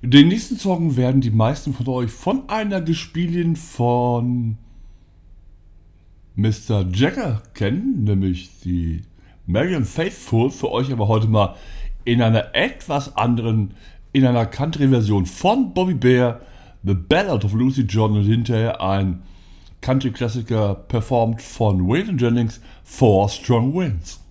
Den nächsten Song werden die meisten von euch von einer gespielten von Mr. Jagger kennen, nämlich die Marianne Faithfull. Für euch aber heute mal in einer etwas anderen, in einer Country-Version von Bobby Bare, The Ballad of Lucy John, und hinterher ein Country-Klassiker performt von Waylon Jennings, Four Strong Winds.